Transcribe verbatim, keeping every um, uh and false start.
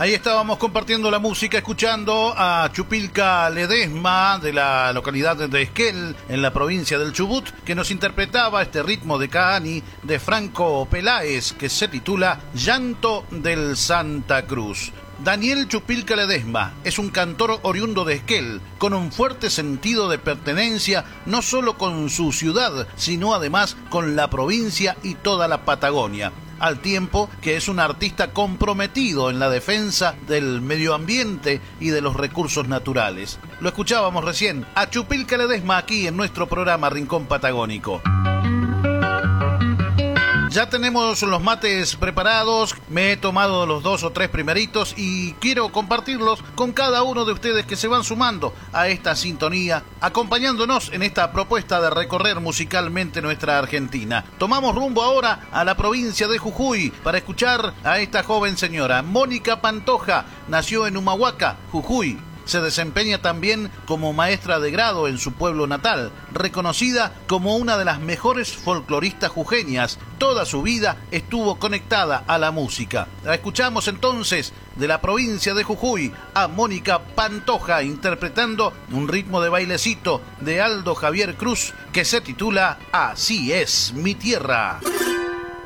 Ahí estábamos compartiendo la música, escuchando a Chupilca Ledesma, de la localidad de Esquel, en la provincia del Chubut, que nos interpretaba este ritmo de Kaani de Franco Peláez, que se titula Llanto del Santa Cruz. Daniel Chupilca Ledesma es un cantor oriundo de Esquel, con un fuerte sentido de pertenencia no solo con su ciudad, sino además con la provincia y toda la Patagonia, al tiempo que es un artista comprometido en la defensa del medio ambiente y de los recursos naturales. Lo escuchábamos recién a Chupilca Ledesma aquí en nuestro programa Rincón Patagónico. Ya tenemos los mates preparados, me he tomado los dos o tres primeritos y quiero compartirlos con cada uno de ustedes que se van sumando a esta sintonía, acompañándonos en esta propuesta de recorrer musicalmente nuestra Argentina. Tomamos rumbo ahora a la provincia de Jujuy para escuchar a esta joven señora. Mónica Pantoja nació en Humahuaca, Jujuy. Se desempeña también como maestra de grado en su pueblo natal, reconocida como una de las mejores folcloristas jujeñas. Toda su vida estuvo conectada a la música. La escuchamos entonces de la provincia de Jujuy a Mónica Pantoja interpretando un ritmo de bailecito de Aldo Javier Cruz que se titula Así es mi tierra.